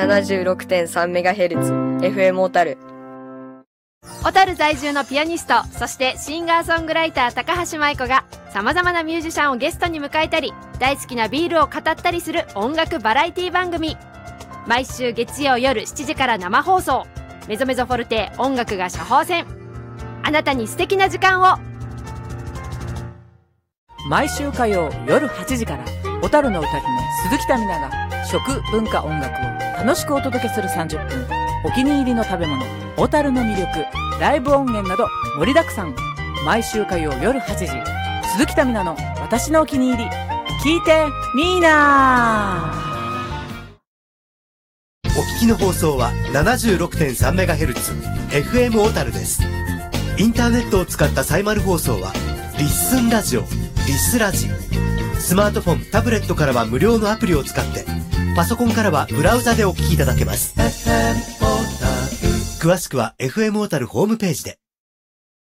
76.3MHz FM 小樽。 小樽在住のピアニスト、そしてシンガーソングライター高橋舞子が様々なミュージシャンをゲストに迎えたり、大好きなビールを語ったりする音楽バラエティ番組。毎週月曜夜7時から生放送。メゾメゾフォルテ音楽が処方箋。あなたに素敵な時間を。 毎週火曜夜8時から小樽の歌姫鈴木民奈が食文化音楽を楽しくお届けする30分。お気に入りの食べ物、小樽の魅力、ライブ音源など盛りだくさん。毎週火曜夜8時、鈴木民奈の私のお気に入り、聞いてみーなー。お聞きの放送は 76.3MHz FM 小樽です。インターネットを使ったサイマル放送はリッスンラジオ、リスラジ。スマートフォン、タブレットからは無料のアプリを使って、パソコンからはブラウザでお聞きいただけます。詳しくは FM 小樽ホームページで。